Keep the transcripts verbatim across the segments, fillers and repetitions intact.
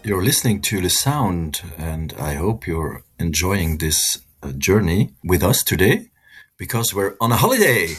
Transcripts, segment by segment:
You're listening to The Sound, and I hope you're enjoying this uh, journey with us today because we're on a holiday.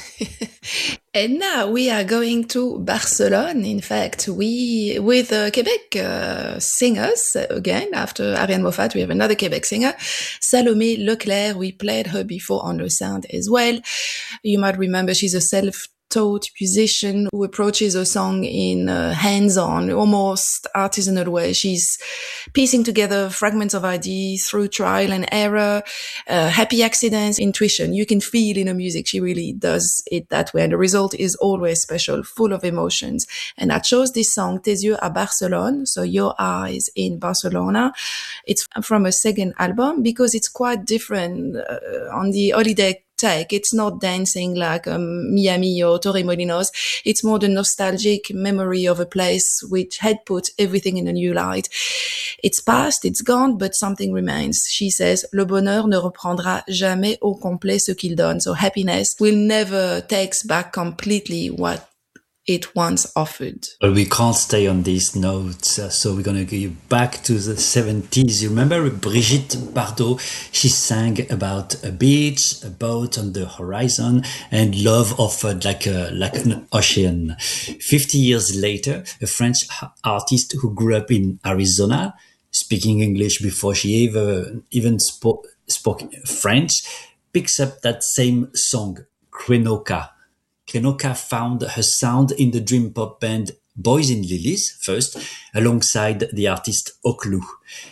And now we are going to Barcelona. In fact, we, with uh, Quebec uh, singers, again, after Ariane Moffat, we have another Quebec singer, Salomé Leclerc. We played her before on The Sound as well. You might remember she's a self taught musician who approaches a song in a hands-on, almost artisanal way. She's piecing together fragments of ideas through trial and error, uh, happy accidents, intuition. You can feel in her music she really does it that way. And the result is always special, full of emotions. And I chose this song, Tes yeux à Barcelone, so Your Eyes in Barcelona. It's from a second album because it's quite different uh, on the holiday take. It's not dancing like um, Miami or Torremolinos. It's more the nostalgic memory of a place which had put everything in a new light. It's past, it's gone, but something remains. She says, le bonheur ne reprendra jamais au complet ce qu'il donne. So happiness will never take back completely what it once offered. But we can't stay on these notes, uh, so we're going to go back to the seventies. You remember Brigitte Bardot? She sang about a beach, a boat on the horizon, and love offered like a like an ocean. Fifty years later, a French artist who grew up in Arizona, speaking English before she ever even spoke, spoke French, picks up that same song, Krenoka. Krenoka found her sound in the dream pop band Boys in Lilies first, alongside the artist Oklu.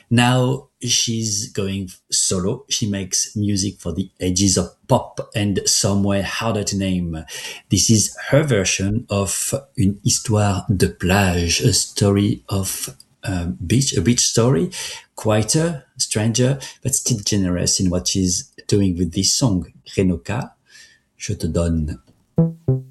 Now she's going solo. She makes music for the edges of pop and somewhere harder to name. This is her version of Une histoire de plage, a story of um, beach, a beach story, quieter, stranger, but still generous in what she's doing with this song. Krenoka, je te donne.